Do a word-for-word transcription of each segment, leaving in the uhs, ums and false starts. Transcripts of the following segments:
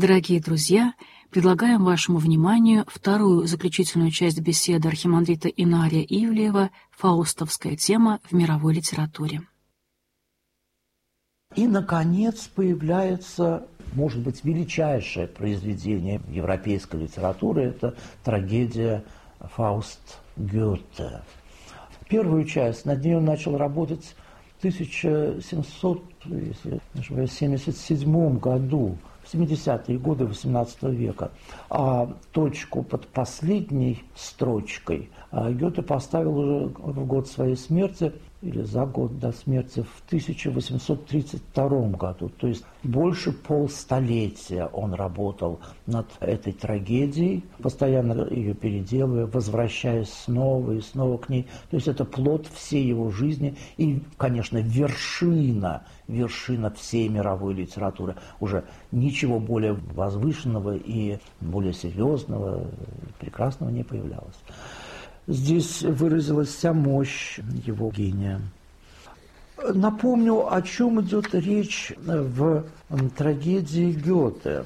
Дорогие друзья, предлагаем вашему вниманию вторую заключительную часть беседы архимандрита Инария Ивлеева «Фаустовская тема в мировой литературе». И, наконец, появляется, может быть, величайшее произведение европейской литературы – это трагедия «Фауст» Гёте. Первую часть, над ней он начал работать в тысяча семьсот семьдесят седьмом году, в семидесятые годы восемнадцатого века. А точку под последней строчкой Гёте поставил уже в год своей смерти, или за год до смерти, в тысяча восемьсот тридцать втором году. То есть больше полстолетия он работал над этой трагедией, постоянно ее переделывая, возвращаясь снова и снова к ней. То есть это плод всей его жизни и, конечно, вершина, вершина всей мировой литературы. Уже ничего более возвышенного и более серьезного, прекрасного не появлялось. Здесь выразилась вся мощь его гения. Напомню, о чем идет речь в трагедии Гёте.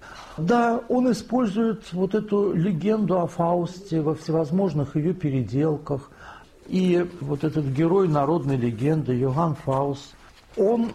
Да, он использует вот эту легенду о Фаусте во всевозможных ее переделках. И вот этот герой народной легенды Йоганн Фауст, он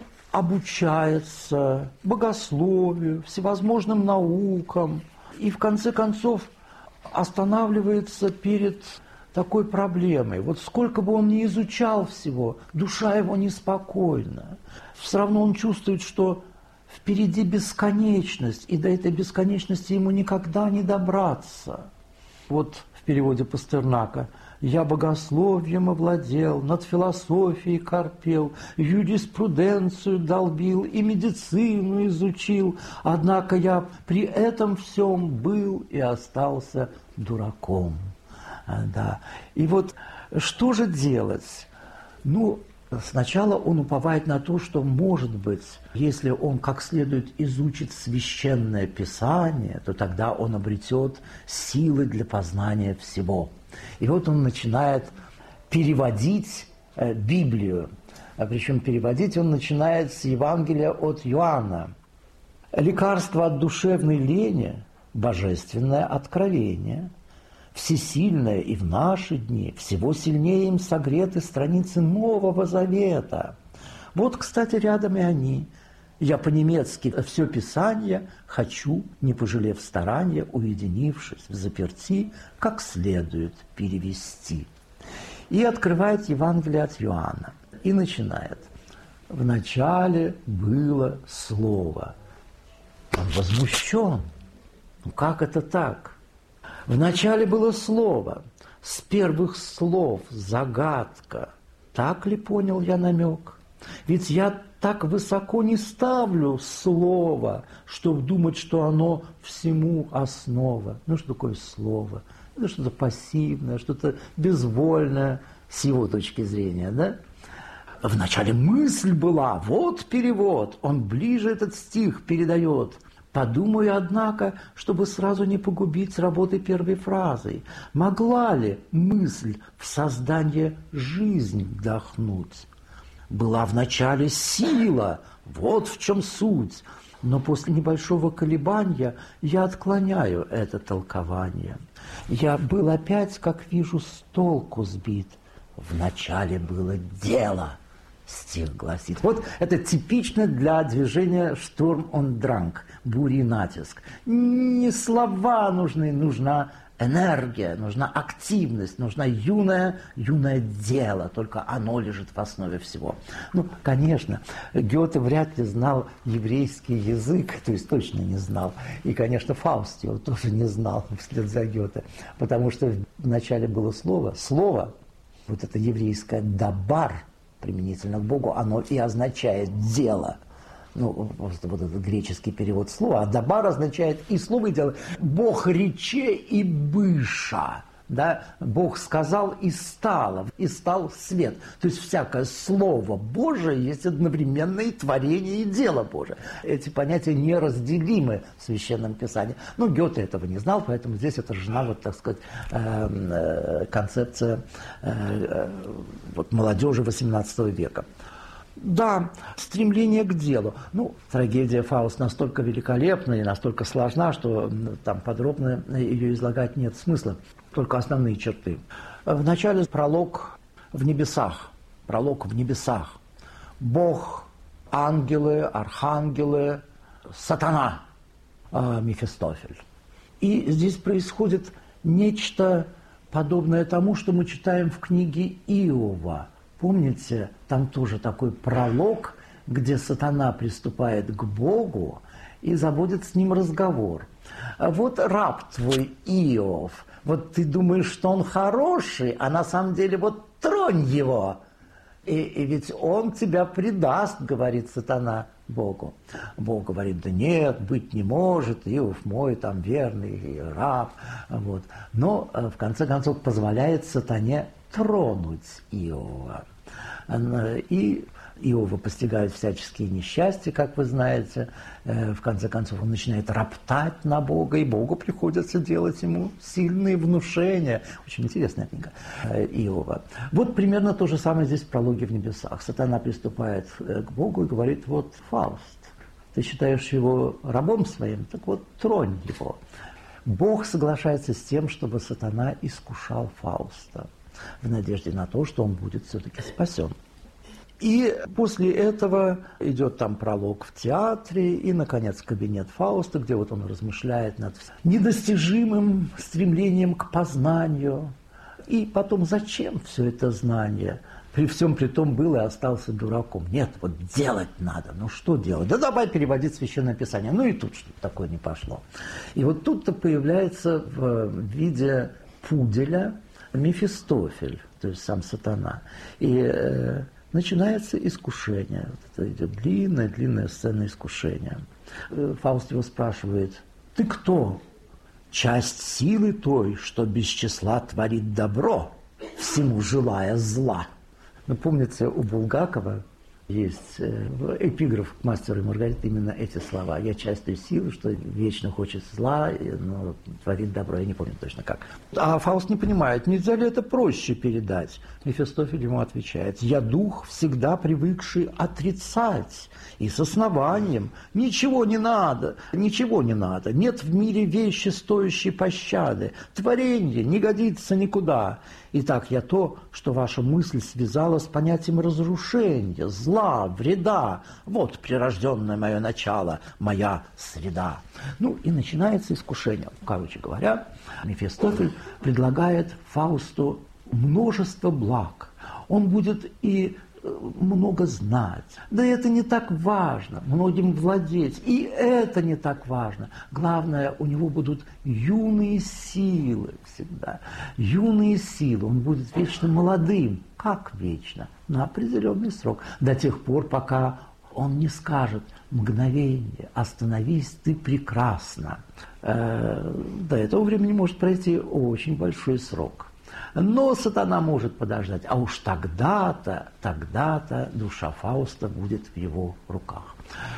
обучается богословию, всевозможным наукам и в конце концов останавливается перед такой проблемой. Вот сколько бы он ни изучал всего, душа его неспокойна. Все равно он чувствует, что впереди бесконечность, и до этой бесконечности ему никогда не добраться. Вот в переводе Пастернака: «Я богословием овладел, над философией корпел, юриспруденцию долбил и медицину изучил, однако я при этом всем был и остался дураком». Да. И вот что же делать? Ну, сначала он уповает на то, что, может быть, если он как следует изучит священное писание, то тогда он обретет силы для познания всего. И вот он начинает переводить э, Библию. А причем переводить он начинает с Евангелия от Иоанна. «Лекарство от душевной лени – божественное откровение. Всесильное и в наши дни, всего сильнее им согреты страницы Нового Завета». Вот, кстати, рядом и они. «Я по-немецки все Писание хочу, не пожалев старания, уединившись в заперти, как следует перевести». И открывает Евангелие от Иоанна. И начинает: «В начале было Слово». Он возмущен. Ну как это так? В начале было Слово, с первых слов загадка. Так ли понял я намек? Ведь я так высоко не ставлю Слово, чтобы думать, что оно всему основа. Ну что такое Слово? Это что-то пассивное, что-то безвольное с его точки зрения, да? В начале мысль была, вот перевод, он ближе этот стих передает. Подумаю, однако, чтобы сразу не погубить работы первой фразой. Могла ли мысль в создание жизнь вдохнуть? Была в начале сила, вот в чем суть. Но после небольшого колебания я отклоняю это толкование. Я был опять, как вижу, с толку сбит. В начале было дело. Стих гласит. Вот это типично для движения «Штурм und Drang», «Буря и натиск». Не слова нужны, нужна энергия, нужна активность, нужна юное, юное дело. Только оно лежит в основе всего. Ну, конечно, Гёте вряд ли знал еврейский язык, то есть точно не знал. И, конечно, Фауст его тоже не знал вслед за Гёте. Потому что вначале было слово. Слово, вот это еврейское «дабар», применительно к Богу, оно и означает «дело». Ну, вот этот греческий перевод слова. А «дабар» означает и слово, и дело. «Бог рече и быша». Да? Бог сказал и стало, и стал свет. То есть всякое слово Божие есть одновременно и творение, и дело Божие. Эти понятия неразделимы в Священном Писании. Но Гёте этого не знал, поэтому здесь отражена, вот, так сказать, концепция вот, молодежи восемнадцатого века. Да, стремление к делу. Ну, трагедия «Фауст» настолько великолепна и настолько сложна, что там подробно ее излагать нет смысла, только основные черты. Вначале пролог в небесах, пролог в небесах. Бог, ангелы, архангелы, сатана, э, Мефистофель. И здесь происходит нечто подобное тому, что мы читаем в книге Иова. Помните, там тоже такой пролог, где сатана приступает к Богу и заводит с ним разговор. Вот раб твой Иов, вот ты думаешь, что он хороший, а на самом деле вот тронь его. И, и ведь он тебя предаст, говорит сатана Богу. Бог говорит, да нет, быть не может, Иов мой там верный раб. Вот. Но в конце концов позволяет сатане тронуть Иова. И Иова постигают всяческие несчастья, как вы знаете. В конце концов он начинает роптать на Бога, и Богу приходится делать ему сильные внушения. Очень интересная книга Иова. Вот примерно то же самое здесь в прологе в небесах. Сатана приступает к Богу и говорит, вот, Фауст, ты считаешь его рабом своим, так вот тронь его. Бог соглашается с тем, чтобы сатана искушал Фауста, в надежде на то, что он будет все-таки спасен. И после этого идет там пролог в театре и, наконец, кабинет Фауста, где вот он размышляет над недостижимым стремлением к познанию. И потом, зачем все это знание? При всем при том был и остался дураком. Нет, вот делать надо. Ну что делать? Да давай переводить Священное Писание. Ну и тут что-то такое не пошло. И вот тут-то появляется в виде пуделя Мефистофель, то есть сам сатана. И э, начинается искушение. Вот это идет длинная-длинная сцена искушения. Фауст его спрашивает, ты кто? Часть силы той, что без числа творит добро, всему желая зла. Ну, помните, у Булгакова есть эпиграф к «Мастеру и Маргарите» именно эти слова. «Я часть той силы, что вечно хочет зла, но творит добро». Я не помню точно как. А Фауст не понимает, нельзя ли это проще передать? Мефистофель ему отвечает, «Я дух, всегда привыкший отрицать, и с основанием. Ничего не надо, ничего не надо. Нет в мире вещи, стоящей пощады. Творение не годится никуда. Итак, я то, что ваша мысль связала с понятием разрушения, зла, вреда. Вот прирожденное мое начало, моя среда». Ну и начинается искушение. Короче говоря, Мефистофель предлагает Фаусту множество благ. Он будет и много знать. Да это не так важно, многим владеть. И это не так важно. Главное, у него будут юные силы всегда. Юные силы. Он будет вечно молодым. Как вечно? На определенный срок. До тех пор, пока он не скажет мгновение, остановись, ты прекрасна. Э, до этого времени может пройти очень большой срок. Но сатана может подождать, а уж тогда-то, тогда-то душа Фауста будет в его руках.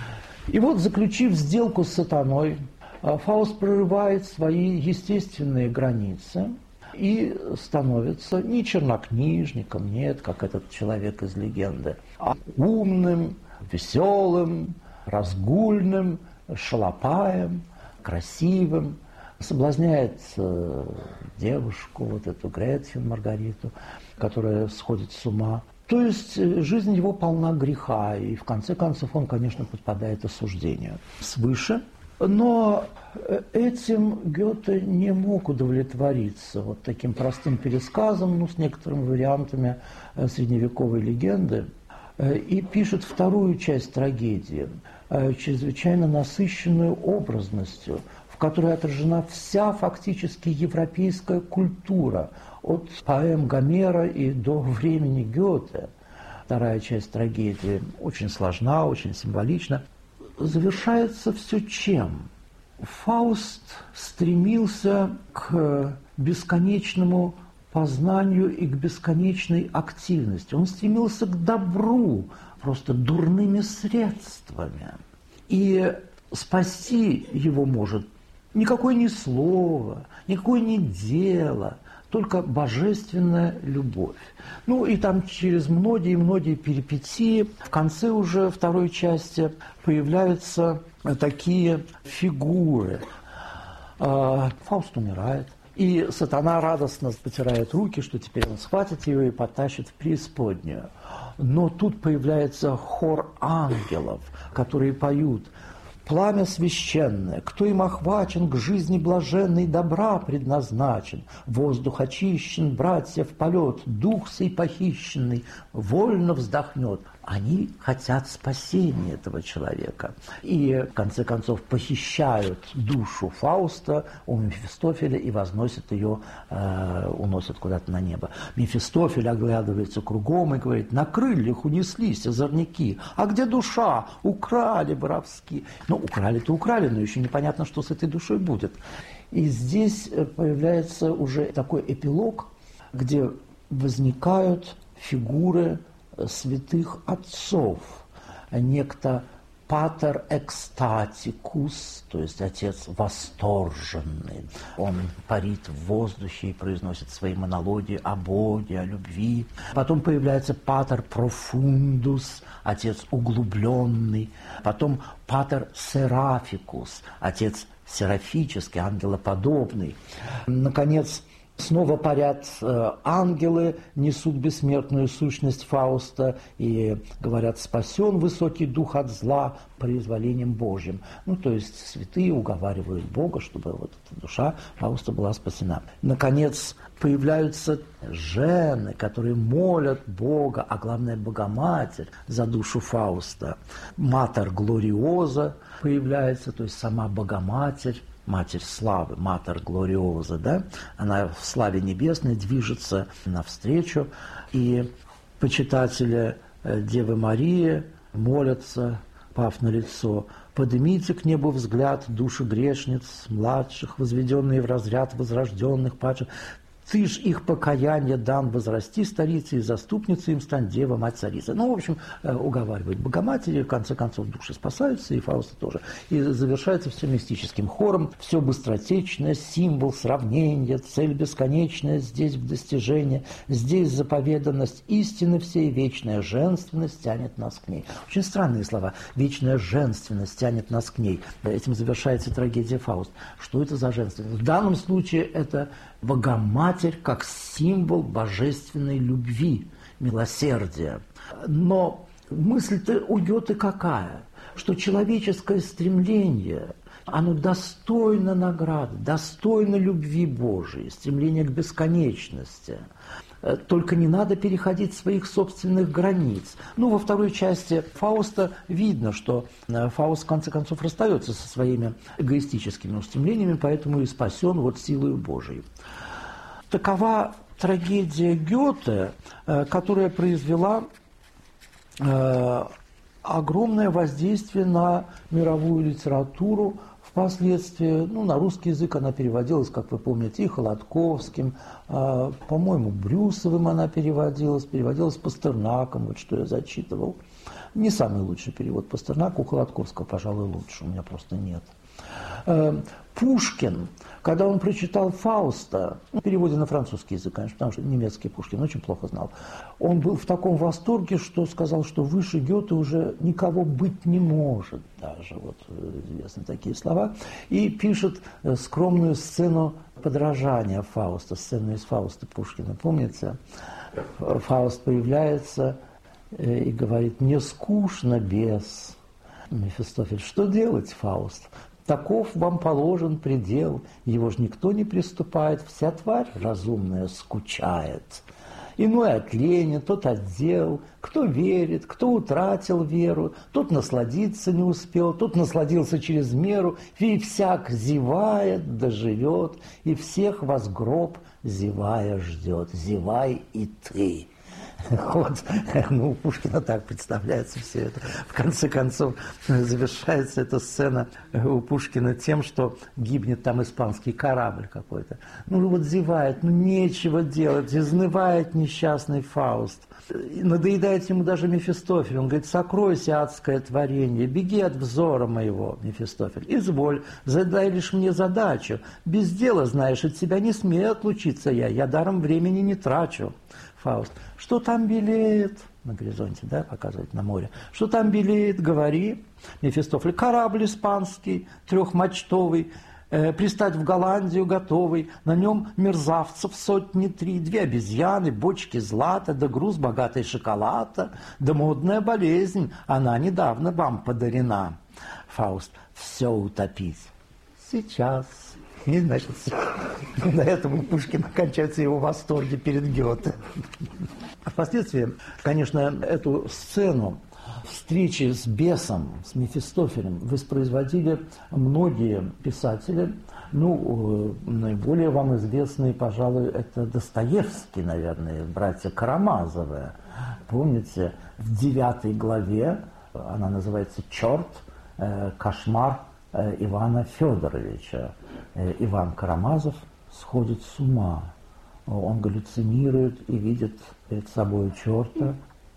И вот, заключив сделку с сатаной, Фауст прорывает свои естественные границы и становится не чернокнижником, нет, как этот человек из легенды, а умным, веселым, разгульным, шалопаем, красивым. Соблазняет э, девушку, вот эту Гретхен, Маргариту, которая сходит с ума. То есть э, жизнь его полна греха, и в конце концов он, конечно, подпадает осуждению свыше. Но этим Гёте не мог удовлетвориться вот таким простым пересказом, ну, с некоторыми вариантами э, средневековой легенды, э, и пишет вторую часть трагедии, э, чрезвычайно насыщенную образностью, в которой отражена вся фактически европейская культура, от поэм Гомера и до времени Гёте. Вторая часть трагедии очень сложна, очень символична. Завершается все чем? Фауст стремился к бесконечному познанию и к бесконечной активности. Он стремился к добру, просто дурными средствами. И спасти его может никакое ни слово, никакое ни дело, только божественная любовь. Ну и там через многие-многие перипетии в конце уже второй части появляются такие фигуры. Фауст умирает, и сатана радостно потирает руки, что теперь он схватит ее и потащит в преисподнюю. Но тут появляется хор ангелов, которые поют: «Пламя священное, кто им охвачен, к жизни блаженной добра предназначен. Воздух очищен, братья в полет, дух сей похищенный вольно вздохнет». Они хотят спасения этого человека. И, в конце концов, похищают душу Фауста у Мефистофеля и возносят ее, э, уносят куда-то на небо. Мефистофель оглядывается кругом и говорит: «На крыльях унеслись озорники, а где душа? Украли воровски». Ну, украли-то украли, но еще непонятно, что с этой душой будет. И здесь появляется уже такой эпилог, где возникают фигуры святых отцов. Некто Патер Экстатикус, то есть отец восторженный. Он парит в воздухе и произносит свои монологи о Боге, о любви. Потом появляется Патер Профундус, отец углубленный. Потом Патер Серафикус, отец серафический, ангелоподобный. Наконец, снова парят э, ангелы, несут бессмертную сущность Фауста и говорят: «Спасен высокий дух от зла произволением Божьим». Ну, то есть святые уговаривают Бога, чтобы вот эта душа Фауста была спасена. Наконец, появляются жены, которые молят Бога, а главное Богоматерь, за душу Фауста. Матер Глориоза появляется, то есть сама Богоматерь, Матерь славы, Матер Глориоза, да, она в славе небесной движется навстречу, и почитатели Девы Марии молятся, пав на лицо: «Поднимите к небу взгляд души грешниц, младших, возведенные в разряд возрожденных, падших. Ты ж их покаяние дан возрасти, старицы, и заступница им стань дева, мать царица». Ну, в общем, уговаривает Богоматери, в конце концов души спасаются, и Фауста тоже. И завершается все мистическим хором: «Все быстротечное, символ сравнения, цель бесконечная, здесь в достижении, здесь заповеданность истины всей, вечная женственность тянет нас к ней». Очень странные слова. «Вечная женственность тянет нас к ней». Этим завершается трагедия Фауст. Что это за женственность? В данном случае это Богоматерь как символ божественной любви, милосердия. Но мысль-то у Гёте какая? Что человеческое стремление, оно достойно награды, достойно любви Божией, стремление к бесконечности. Только не надо переходить своих собственных границ. Ну, во второй части Фауста видно, что Фауст в конце концов расстается со своими эгоистическими устремлениями, поэтому и спасен вот силой Божией. Такова трагедия Гёте, которая произвела огромное воздействие на мировую литературу. Впоследствии, ну, на русский язык она переводилась, как вы помните, и Холодковским, э, по-моему, Брюсовым она переводилась, переводилась Пастернаком, вот что я зачитывал. Не самый лучший перевод Пастернака, у Холодковского, пожалуй, лучше, у меня просто нет. Э, Пушкин, когда он прочитал Фауста, в переводе на французский язык, конечно, потому что немецкий Пушкин очень плохо знал, он был в таком восторге, что сказал, что выше Гёте уже никого быть не может даже, вот известны такие слова, и пишет скромную сцену подражания Фауста, сцену из Фауста Пушкина, помните? Фауст появляется и говорит: «Мне скучно без». Мефистофель: «Что делать, Фауст? Таков вам положен предел, его ж никто не приступает, вся тварь разумная скучает. Иной от лени, тот от дел, кто верит, кто утратил веру, тот насладиться не успел, тот насладился через меру, и всяк зевает, доживет, и всех вас гроб зевая ждет. Зевай и ты». Вот, ну, у Пушкина так представляется все это. В конце концов, завершается эта сцена у Пушкина тем, что гибнет там испанский корабль какой-то. Ну, вот зевает, ну, нечего делать, изнывает несчастный Фауст. Надоедает ему даже Мефистофель. Он говорит: сокройся, адское творение, беги от взора моего, Мефистофель. Изволь, задай лишь мне задачу. Без дела, знаешь, от тебя не смею отлучиться я, я даром времени не трачу. Фауст: что там белеет? На горизонте, да, показывает на море. Что там белеет? Говори. Мефистофель: корабль испанский, трехмачтовый, э, пристать в Голландию готовый. На нем мерзавцев сотни три, две обезьяны, бочки злата, да груз богатой шоколада, да модная болезнь, она недавно вам подарена. Фауст: все утопить. Сейчас. И, значит, на этом у Пушкина кончаются его восторги перед Гёте. Впоследствии, конечно, эту сцену встречи с бесом, с Мефистофелем воспроизводили многие писатели. Ну, наиболее вам известные, пожалуй, это Достоевский, наверное, братья Карамазовы. Помните, в девятой главе, она называется «Черт», кошмар Ивана Федоровича. Иван Карамазов сходит с ума. Он галлюцинирует и видит перед собой черта.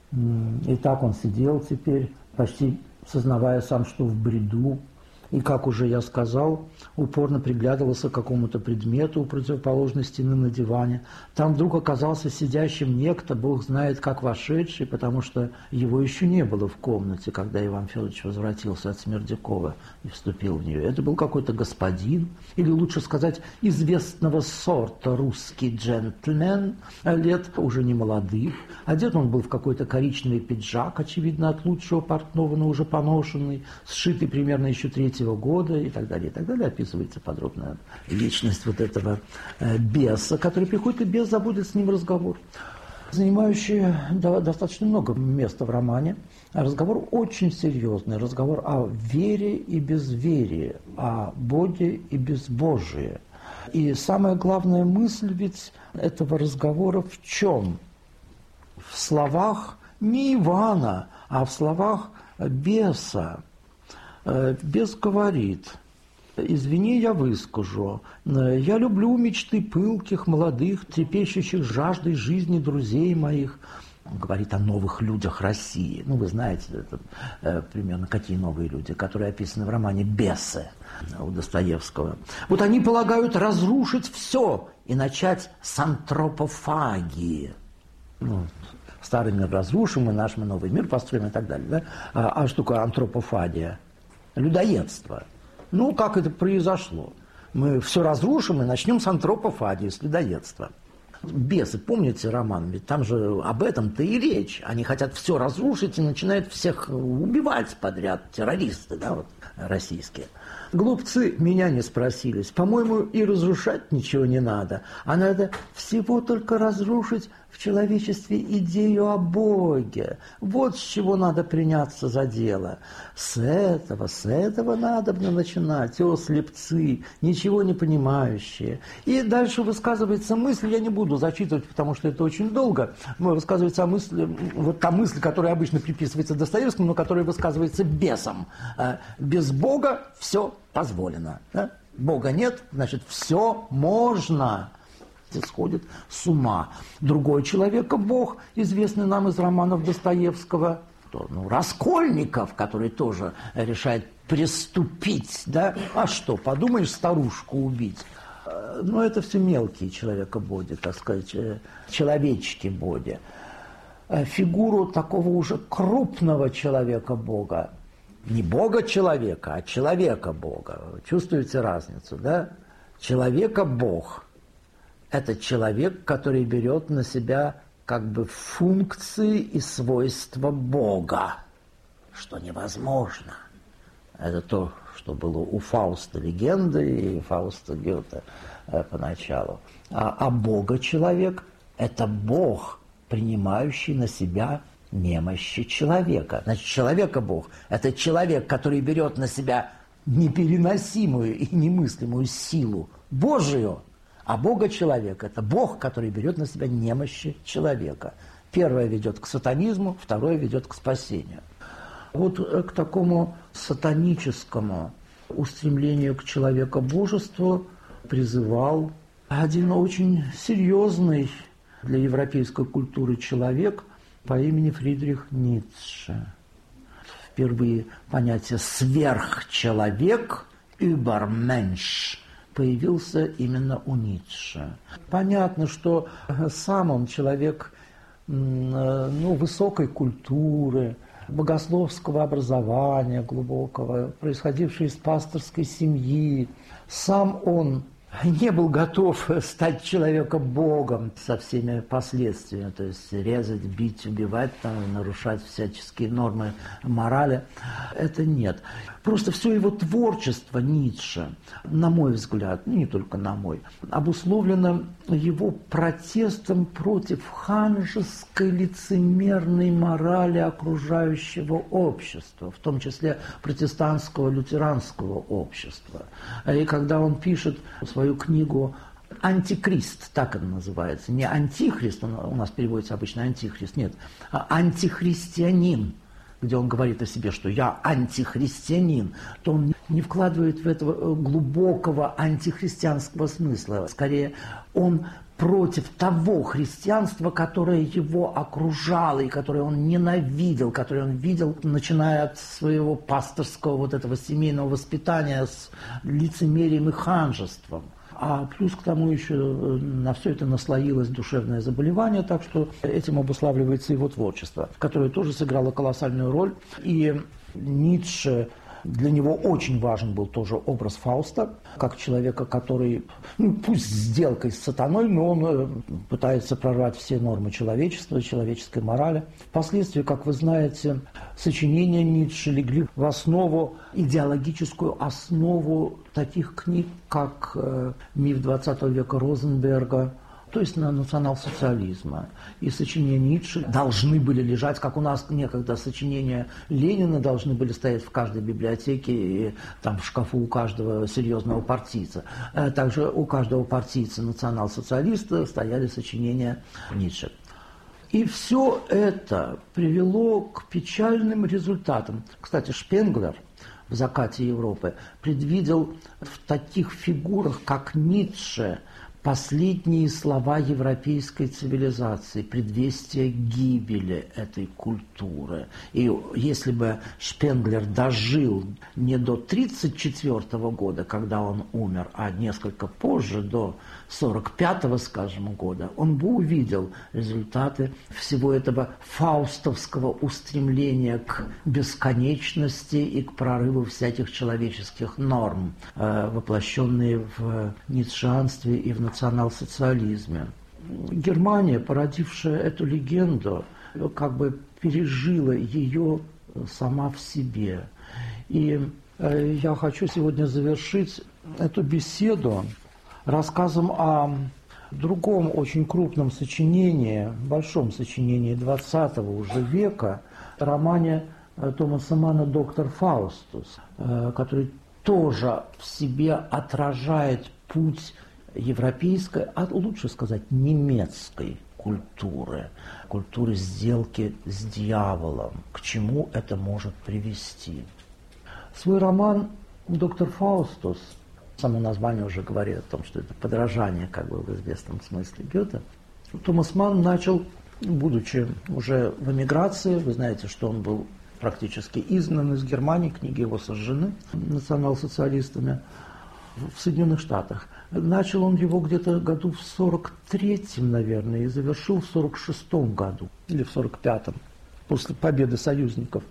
И так он сидел теперь, почти сознавая сам, что в бреду. И, как уже я сказал, упорно приглядывался к какому-то предмету у противоположной стены на диване. Там вдруг оказался сидящим некто, бог знает как вошедший, потому что его еще не было в комнате, когда Иван Федорович возвратился от Смердякова и вступил в нее. Это был какой-то господин, или лучше сказать, известного сорта русский джентльмен, лет уже не молодых. Одет он был в какой-то коричневый пиджак, очевидно, от лучшего портного, но уже поношенный, сшитый примерно еще третьего года и так далее, и так далее. Описывается подробно личность вот этого э, беса, который приходит, и бес заводит с ним разговор, занимающий да, достаточно много места в романе. Разговор очень серьезный, разговор о вере и безверии, о Боге и безбожии. И самая главная мысль ведь этого разговора в чем? В словах не Ивана, а в словах беса. Бес говорит: извини, я выскажу. Я люблю мечты пылких, молодых, трепещущих жаждой жизни друзей моих. Он говорит о новых людях России. Ну, вы знаете, это, э, примерно какие новые люди, которые описаны в романе «Бесы» у Достоевского. Вот они полагают разрушить все и начать с антропофагии. Ну, старый мир разрушим, мы наш мы новый мир построим и так далее. Да? А, а что такое антропофагия? Людоедство. Ну, как это произошло? Мы все разрушим и начнем с антропофагии, с людоедства. «Бесы», помните роман? Ведь там же об этом-то и речь. Они хотят все разрушить и начинают всех убивать подряд. Террористы, да, вот, российские. Глупцы меня не спросились. По-моему, и разрушать ничего не надо. А надо всего только разрушить в человечестве идею о Боге. Вот с чего надо приняться за дело. С этого, с этого надо начинать. О, слепцы, ничего не понимающие. И дальше высказывается мысль, я не буду зачитывать, потому что это очень долго. Высказывается мысль, вот та мысль, которая обычно приписывается Достоевскому, но которая высказывается бесом. Без Бога все позволено. Да? Бога нет, значит, все можно. Сходит с ума. Другой человек, Бог, известный нам из романов Достоевского, то, ну, Раскольников, который тоже решает приступить, да? А что, подумаешь, старушку убить? Ну, это все мелкие человека-боди, так сказать, человечки-боди. Фигуру такого уже крупного человека-бога, не бога-человека, а человека-бога. Чувствуете разницу, да? Человека-бог. Это человек, который берет на себя как бы функции и свойства Бога, что невозможно. Это то, что было у Фауста легенды и Фауста Гёте э, поначалу. А, а Бога-человек – это Бог, принимающий на себя немощи человека. Значит, человека-бог – это человек, который берет на себя непереносимую и немыслимую силу Божию, а Бога-человек – это Бог, который берет на себя немощи человека. Первое ведет к сатанизму, второе ведет к спасению. Вот к такому сатаническому устремлению к человекобожеству призывал один очень серьезный для европейской культуры человек по имени Фридрих Ницше. Впервые понятие «сверхчеловек» «übermensch» появился именно у Ницше. Понятно, что сам он человек ну, высокой культуры, богословского образования глубокого, происходивший из пасторской семьи. Сам он не был готов стать человеком-богом со всеми последствиями, то есть резать, бить, убивать, там, нарушать всяческие нормы морали. Это нет. Просто все его творчество Ницше, на мой взгляд, ну не только на мой, обусловлено его протестом против ханжеской лицемерной морали окружающего общества, в том числе протестантского лютеранского общества. И когда он пишет свою книгу «Антихрист», так она называется, не «Антихрист», у нас переводится обычно «Антихрист», нет, а «Антихристианин», где он говорит о себе, что «я антихристианин», то он не вкладывает в этого глубокого антихристианского смысла. Скорее, он против того христианства, которое его окружало и которое он ненавидел, которое он видел, начиная от своего пасторского вот этого семейного воспитания с лицемерием и ханжеством. А плюс к тому еще на все это наслоилось душевное заболевание, так что этим обуславливается его творчество, которое тоже сыграло колоссальную роль. И Ницше, для него очень важен был тоже образ Фауста, как человека, который, ну, пусть сделкой с сатаной, но он пытается прорвать все нормы человечества, человеческой морали. Впоследствии, как вы знаете, сочинения Ницше легли в основу, идеологическую основу таких книг, как «Миф двадцатого века» Розенберга, то есть на национал-социализма. И сочинения Ницше должны были лежать, как у нас некогда сочинения Ленина должны были стоять в каждой библиотеке, и там в шкафу у каждого серьезного партийца. Также у каждого партийца национал-социалиста стояли сочинения Ницше. И все это привело к печальным результатам. Кстати, Шпенглер в «Закате Европы» предвидел в таких фигурах, как Ницше, последние слова европейской цивилизации, предвестие гибели этой культуры. И если бы Шпенглер дожил не до тридцать четвёртого года, когда он умер, а несколько позже, до сорок пятого, скажем, года, он бы увидел результаты всего этого фаустовского устремления к бесконечности и к прорыву всяких человеческих норм, воплощенные в ницшеанстве и в национал-социализме. Германия, породившая эту легенду, как бы пережила ее сама в себе. И я хочу сегодня завершить эту беседу рассказом о другом очень крупном сочинении, большом сочинении двадцатого уже века, романе Томаса Манна «Доктор Фаустус», который тоже в себе отражает путь европейской, а лучше сказать немецкой культуры, культуры сделки с дьяволом, к чему это может привести. Свой роман «Доктор Фаустус», само название уже говорит о том, что это подражание, как бы в известном смысле, Гёте, Томас Манн начал, будучи уже в эмиграции, вы знаете, что он был практически изгнан из Германии, книги его сожжены национал-социалистами в Соединенных Штатах. Начал он его где-то году в сорок третьем, наверное, и завершил в сорок шестом году, или в сорок пятом, после победы союзников.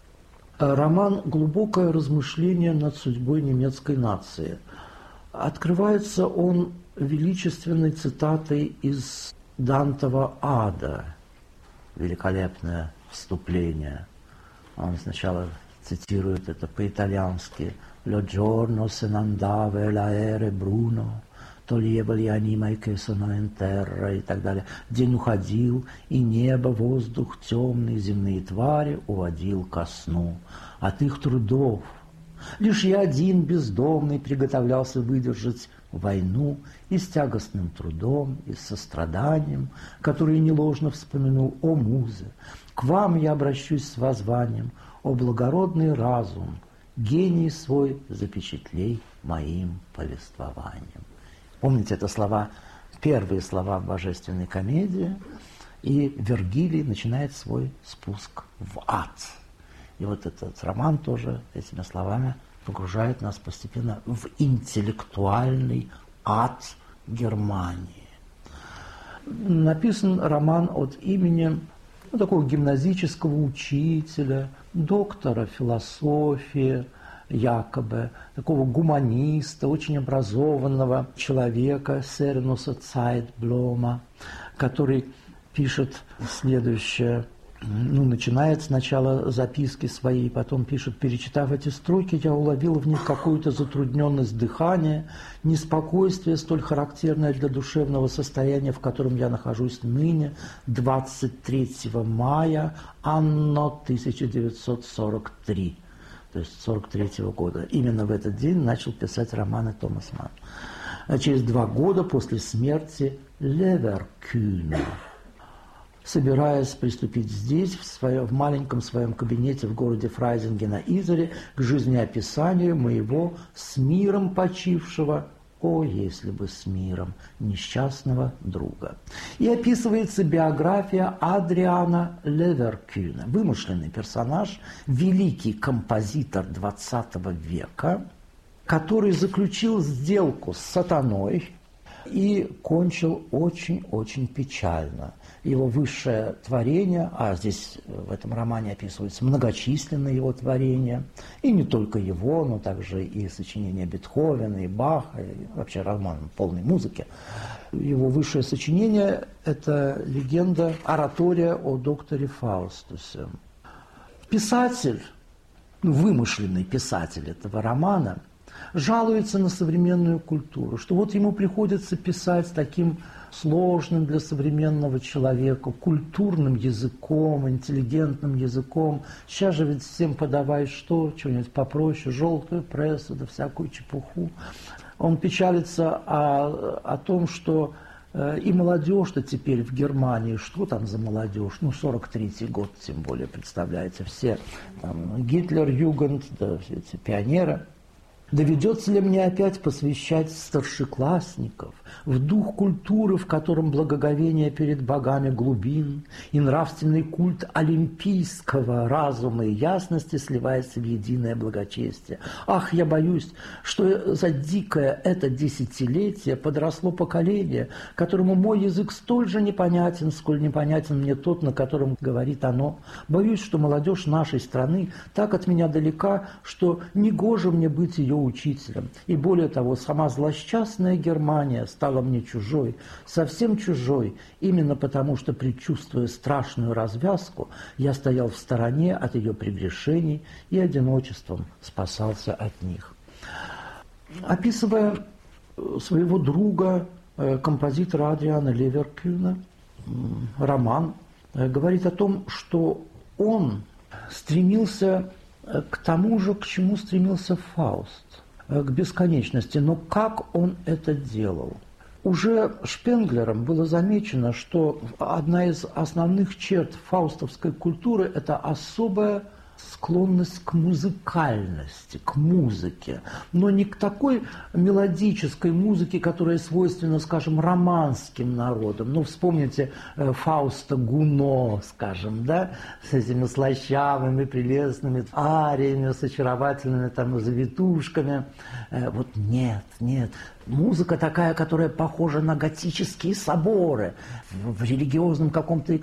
Роман «Глубокое размышление над судьбой немецкой нации». Открывается он величественной цитатой из Дантова «Ада». Великолепное вступление. Он сначала цитирует это по-итальянски. «Lo giorno se n'andava l'aere bruno, toglieva gli animai che sono in terra» и так далее. «День уходил, и небо, воздух, темные земные твари уводил ко сну. От их трудов Лишь я один, бездомный, приготовлялся выдержать войну и с тягостным трудом, и с состраданием, которое не ложно вспомянул, о музы, к вам я обращусь с воззванием, о благородный разум, гений свой запечатлей моим повествованием. Помните, это слова, первые слова в «Божественной комедии», и Вергилий начинает свой спуск в ад. И вот этот роман тоже этими словами погружает нас постепенно в интеллектуальный ад Германии. Написан роман от имени ну, такого гимназического учителя, доктора философии, якобы, такого гуманиста, очень образованного человека, Сернуса Цайтблома, который пишет следующее. Ну, начинает сначала записки свои, потом пишет: перечитав эти строки, я уловил в них какую-то затрудненность дыхания, неспокойствие, столь характерное для душевного состояния, в котором я нахожусь ныне, двадцать третьего мая, анно тысяча девятьсот сорок три, то есть сорок третьего года. Именно в этот день начал писать романы Томас Манн. А через два года после смерти Леверкюна, собираясь приступить здесь, в, своем, в маленьком своем кабинете в городе Фрайзинге на Изере, к жизнеописанию моего с миром почившего, о, если бы с миром, несчастного друга. И описывается биография Адриана Леверкюна, вымышленный персонаж, великий композитор двадцатого века, который заключил сделку с сатаной и кончил очень-очень печально. Его высшее творение, а здесь в этом романе описываются многочисленные его творения, и не только его, но также и сочинения Бетховена, и Баха, и вообще роман полной музыки. Его высшее сочинение – это легенда, оратория о докторе Фаустусе. Писатель, ну, вымышленный писатель этого романа, жалуется на современную культуру, что вот ему приходится писать таким сложным для современного человека, культурным языком, интеллигентным языком. Сейчас же ведь всем подавай что, что-нибудь попроще, желтую прессу, да всякую чепуху. Он печалится о, о том, что э, и молодежь-то теперь в Германии, что там за молодежь? Ну, сорок третий год, тем более, представляете, все там, Гитлер, Югент, да, все эти пионеры. Доведется ли мне опять посвящать старшеклассников в дух культуры, в котором благоговение перед богами глубин и нравственный культ олимпийского разума и ясности сливается в единое благочестие? Ах, я боюсь, что за дикое это десятилетие подросло поколение, которому мой язык столь же непонятен, сколь непонятен мне тот, на котором говорит оно. Боюсь, что молодежь нашей страны так от меня далека, что негоже мне быть ее учителем. И более того, сама злосчастная Германия стала мне чужой, совсем чужой, именно потому, что, предчувствуя страшную развязку, я стоял в стороне от ее прегрешений и одиночеством спасался от них. Описывая своего друга, композитора Адриана Леверкюна, роман говорит о том, что он стремился к тому же, к чему стремился Фауст, к бесконечности. Но как он это делал? Уже Шпенглером было замечено, что одна из основных черт фаустовской культуры – это особая склонность к музыкальности, к музыке, но не к такой мелодической музыке, которая свойственна, скажем, романским народам. Ну, вспомните э, Фауста Гуно, скажем, да, с этими слащавыми, прелестными ариями, с очаровательными там завитушками. Э, вот нет, нет. Музыка такая, которая похожа на готические соборы в, в религиозном каком-то